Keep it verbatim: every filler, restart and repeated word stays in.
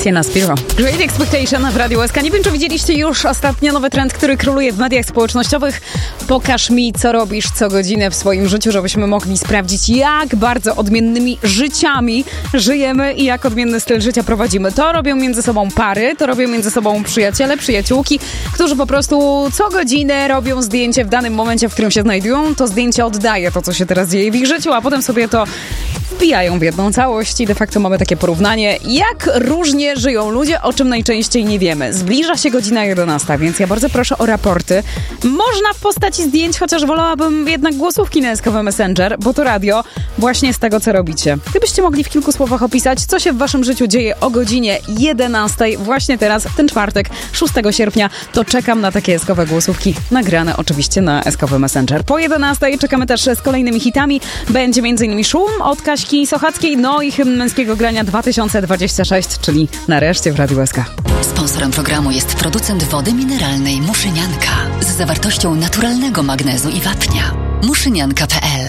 Sienna Spiro. Great Expectation w Radiu S K. Nie wiem, czy widzieliście już ostatnio nowy trend, który króluje w mediach społecznościowych. Pokaż mi, co robisz co godzinę w swoim życiu, żebyśmy mogli sprawdzić, jak bardzo odmiennymi życiami żyjemy i jak odmienny styl życia prowadzimy. To robią między sobą pary, to robią między sobą przyjaciele, przyjaciółki, którzy po prostu co godzinę robią zdjęcie w danym momencie, w którym się znajdują. To zdjęcie oddaje to, co się teraz dzieje w ich życiu, a potem sobie to wbijają w jedną całość i de facto mamy takie porównanie, jak różnie żyją ludzie, o czym najczęściej nie wiemy. Zbliża się godzina jedenasta, więc ja bardzo proszę o raporty. Można w postaci zdjęć, chociaż wolałabym jednak głosówki na S K W Messenger, bo to radio właśnie z tego, co robicie. Gdybyście mogli w kilku słowach opisać, co się w waszym życiu dzieje o godzinie jedenastej, właśnie teraz, w ten czwartek, szóstego sierpnia, to czekam na takie S K W głosówki, nagrane oczywiście na S K W Messenger. Po jedenastej czekamy też z kolejnymi hitami. Będzie m.in. Szum od Kaśki Sochackiej, no i hymn męskiego grania dwa tysiące dwudziesty szósty, czyli nareszcie w Radiu S K. Sponsorem programu jest producent wody mineralnej Muszynianka z zawartością naturalnego magnezu i wapnia. muszynianka kropka p l